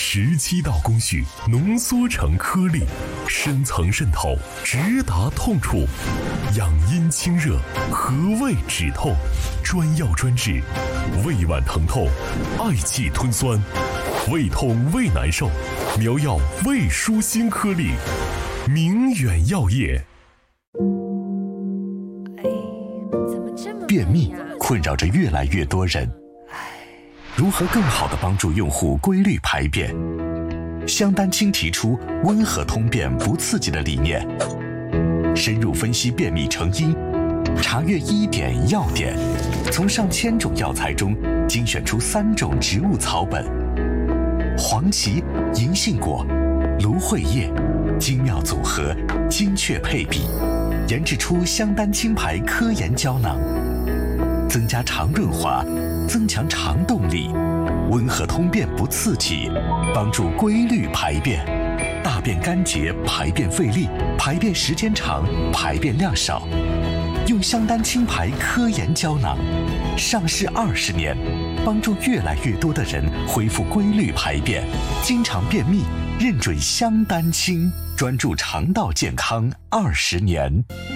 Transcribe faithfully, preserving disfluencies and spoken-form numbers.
十七道工序浓缩成颗粒，深层渗透，直达痛处。养阴清热，和胃止痛，专药专治，胃脘疼痛、嗳气吞酸、胃痛胃难受，苗药胃舒心颗粒，明远药业。 便秘困扰着越来越多人，如何更好地帮助用户规律排便？香丹青提出温和通便不刺激的理念，深入分析便秘成因，查阅医典药典，从上千种药材中精选出三种植物草本：黄芪、银杏果、芦荟叶，精妙组合，精确配比，研制出香丹青牌科研胶囊，增加肠润滑，增强肠动力，温和通便不刺激，帮助规律排便，大便干结，排便费力，排便时间长，排便量少。用香丹青牌科研胶囊，上市二十年，帮助越来越多的人恢复规律排便，经常便秘，认准香丹青，专注肠道健康二十年。